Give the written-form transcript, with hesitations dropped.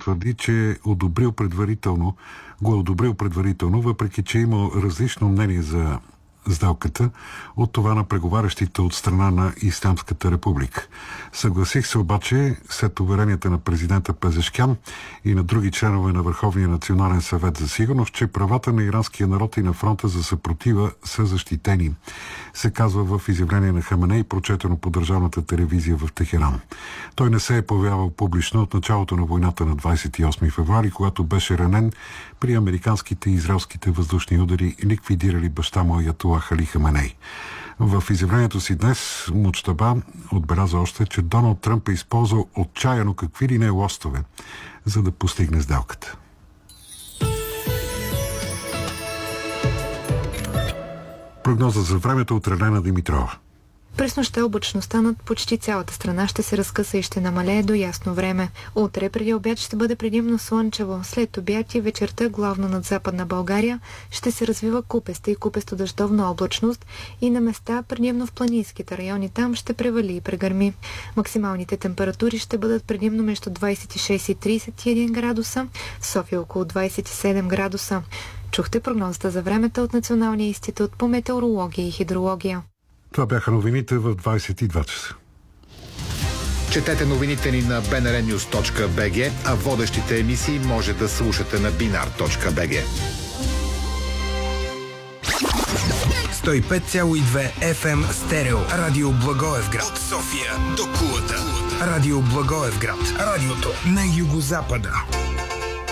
твърди, че го е одобрил предварително, въпреки че има различно мнение за сделката от това на преговарящите от страна на Ислямската република. Съгласих се обаче, след уверенията на президента Пезешкян и на други членове на Върховния национален съвет за сигурност, че правата на иранския народ и на фронта за съпротива са защитени, се казва в изявление на Хаменей, прочетено по държавната телевизия в Техеран. Той не се е появявал публично от началото на войната на 28 февруари, когато беше ранен при американските и израелските въздушни удари, ликвидирали баща му Аятолах Али Хаменей. В изявлението си днес Муджтаба отбеляза още, че Доналд Тръмп е използвал отчаяно какви ли не лостове, за да постигне сделката. Прогноза за времето от Елена Димитрова. През нощта облачността над почти цялата страна ще се разкъса и ще намалее до ясно време. Утре преди обяд ще бъде предимно слънчево. След обяд и вечерта, главно над Западна България, ще се развива купеста и купесто-дъждовна облачност и на места, предимно в планинските райони, там ще превали и прегърми. Максималните температури ще бъдат предимно между 26 и 31 градуса, в София около 27 градуса. Чухте прогнозата за времето от Националния институт по метеорология и хидрология. Това бяха новините в 22 часа. Четете новините ни на bnrnews.bg, а водещите емисии може да слушате на binar.bg. 105,2 FM стерео. Радио Благоевград. От София до Кулата. Радио Благоевград. Радиото на югозапада.